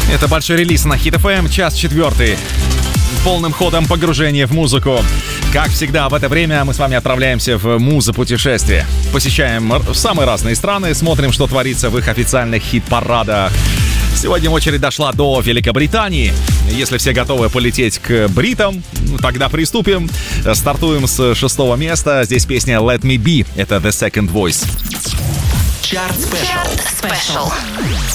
Это большой релиз на Hit FM, час 4. Полным ходом погружение в музыку. Как всегда, в это время мы с вами отправляемся в муза-путешествие. Посещаем самые разные страны, смотрим, что творится в их официальных хит-парадах. Сегодня очередь дошла до Великобритании. Если все готовы полететь к бритам, тогда приступим. Стартуем с 6-го места. Здесь песня Let Me Be. Это The Second Voice. Чарт Спешл.